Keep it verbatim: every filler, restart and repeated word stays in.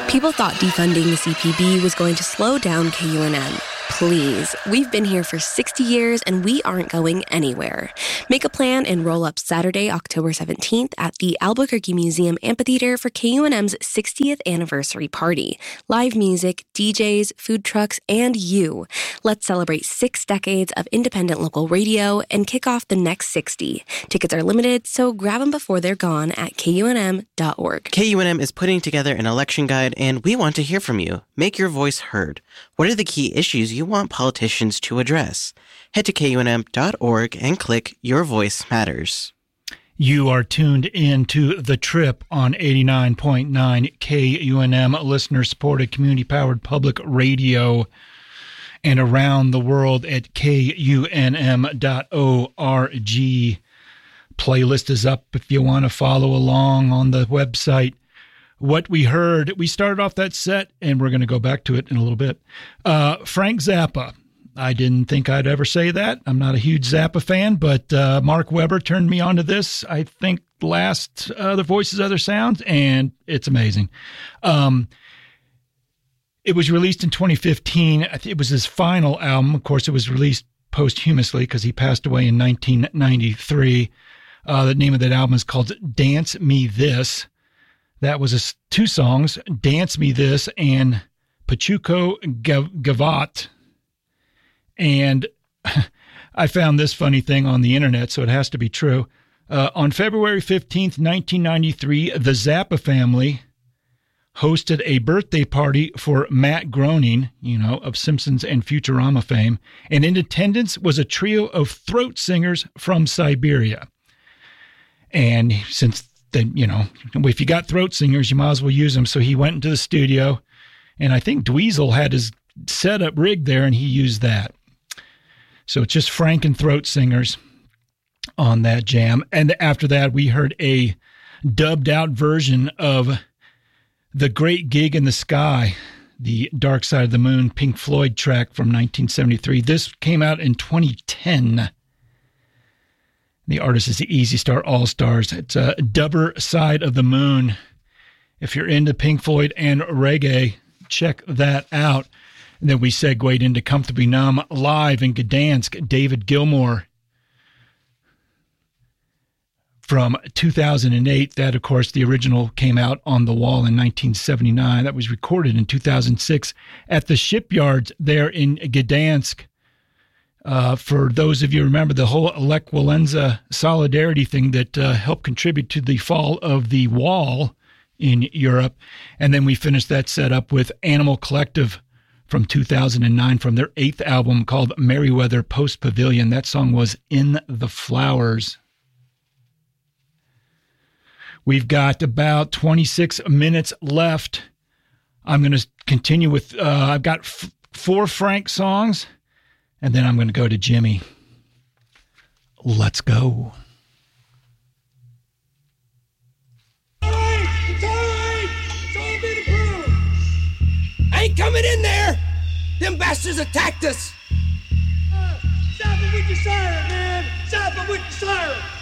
People thought defunding the C P B was going to slow down K U N M. Please, we've been here for sixty years and we aren't going anywhere. Make a plan and roll up Saturday, October seventeenth at the Albuquerque Museum Amphitheater for K U N M's sixtieth anniversary party. Live music, D Js, food trucks, and you. Let's celebrate six decades of independent local radio and kick off the next sixty. Tickets are limited, so grab them before they're gone at K U N M dot org. K U N M is putting together an election guide, and we want to hear from you. Make your voice heard. What are the key issues you want politicians to address? Head to K U N M dot org and click Your Voice Matters. You are tuned in to The Trip on eighty-nine point nine K U N M, listener-supported, community-powered public radio, and around the world at K U N M dot org. Playlist is up if you want to follow along on the website. What we heard, we started off that set, and we're going to go back to it in a little bit. Uh, Frank Zappa. I didn't think I'd ever say that. I'm not a huge Zappa fan, but uh, Mark Webber turned me on to this, I think, last uh, The Voices, Other Sounds, and it's amazing. Um, it was released in twenty fifteen. It was his final album. Of course, it was released posthumously because he passed away in nineteen ninety-three. Uh, the name of that album is called Dance Me This. That was a, two songs, Dance Me This and Pachuco Gavat. And I found this funny thing on the internet, so it has to be true. Uh, on February fifteenth, nineteen ninety-three, the Zappa family hosted a birthday party for Matt Groening, you know, of Simpsons and Futurama fame. And in attendance was a trio of throat singers from Siberia. And since then, you know, if you got throat singers, you might as well use them. So he went into the studio, and I think Dweezil had his setup rigged there, and he used that. So it's just Frank and throat singers on that jam. And after that, we heard a dubbed out version of The Great Gig in the Sky, the Dark Side of the Moon Pink Floyd track from nineteen seventy-three. This came out in twenty ten. The artist is the Easy Star All-Stars. It's a Dubber Side of the Moon. If you're into Pink Floyd and reggae, check that out. And then we segued into Comfortably Numb live in Gdansk, David Gilmour from two thousand eight. That, of course, the original came out on the wall in nineteen seventy-nine. That was recorded in two thousand six at the shipyards there in Gdansk. Uh, for those of you who remember the whole Lech Walesa solidarity thing that uh, helped contribute to the fall of the wall in Europe. And then we finished that set up with Animal Collective from two thousand nine from their eighth album called Merriweather Post Pavilion. That song was In the Flowers. We've got about twenty-six minutes left. I'm going to continue with, uh, I've got f- four Frank songs. And then I'm going to go to Jimmy. Let's go. All right, it's all right. It's all been approved. I ain't coming in there. Them bastards attacked us. Uh, stop it with your siren, man. Stop it with your siren.